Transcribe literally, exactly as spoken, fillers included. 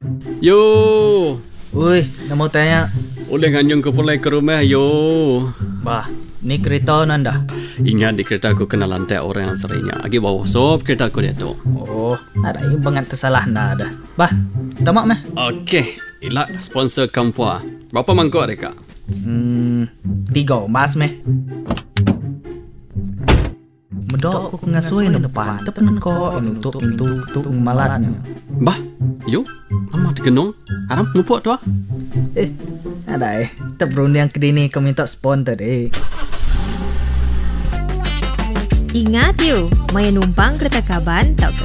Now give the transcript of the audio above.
Yo, Ui, nak mau tanya. boleh nganyung ke pulai ke rumah, yo. Bah, ni kereta nanda. Ingat di kereta aku kena lantai orang yang seringnya. Agi bawa sop kereta aku dia tu. Oh, ada yang banget tersalah nada. Bah, tamak meh. Okey, ilak sponsor kampua. Berapa mangkuk mereka? Hmm, tiga mas meh. Medok aku ngasui no depan. Tepen ko nutup pintu tu malatnya. Bah, yo. Lama digenung. Haram ngupuk tu ah. Eh, ada eh. Tak berundang ke dini kau minta sponsor eh. Ingat yuk, maya numpang kereta kaban tak ke